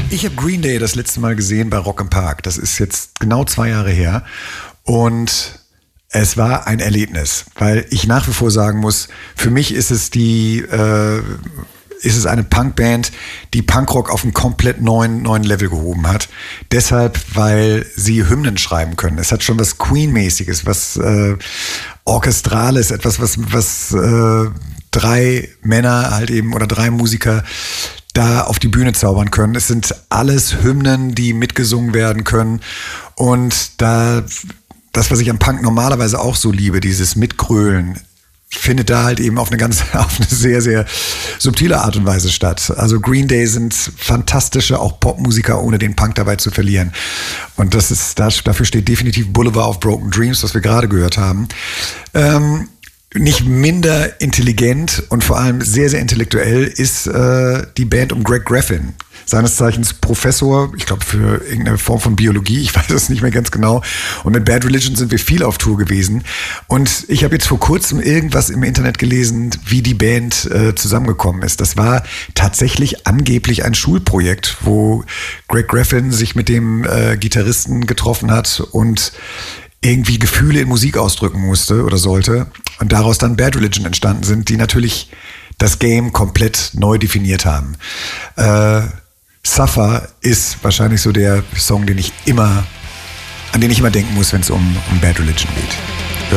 Ich habe Green Day das letzte Mal gesehen bei Rock im Park. Das ist jetzt genau 2 Jahre her. Und es war ein Erlebnis, weil ich nach wie vor sagen muss, für mich ist es eine Punkband, die Punkrock auf einen komplett neuen Level gehoben hat. Deshalb, weil sie Hymnen schreiben können. Es hat schon was Queen-mäßiges, was Orchestrales, etwas, was 3 Männer halt eben oder 3 Musiker da auf die Bühne zaubern können. Es sind alles Hymnen, die mitgesungen werden können. Und das, was ich am Punk normalerweise auch so liebe, dieses Mitgrölen, findet da halt eben auf eine sehr, sehr subtile Art und Weise statt. Also Green Day sind fantastische, auch Popmusiker, ohne den Punk dabei zu verlieren. Und dafür steht definitiv Boulevard of Broken Dreams, was wir gerade gehört haben. Nicht minder intelligent und vor allem sehr, sehr intellektuell ist die Band um Greg Graffin. Seines Zeichens Professor, ich glaube für irgendeine Form von Biologie, ich weiß es nicht mehr ganz genau. Und mit Bad Religion sind wir viel auf Tour gewesen. Und ich habe jetzt vor kurzem irgendwas im Internet gelesen, wie die Band zusammengekommen ist. Das war tatsächlich angeblich ein Schulprojekt, wo Greg Graffin sich mit dem Gitarristen getroffen hat und irgendwie Gefühle in Musik ausdrücken musste oder sollte. Und daraus dann Bad Religion entstanden sind, die natürlich das Game komplett neu definiert haben. Suffer ist wahrscheinlich so der Song, an den ich immer denken muss, wenn es um Bad Religion geht.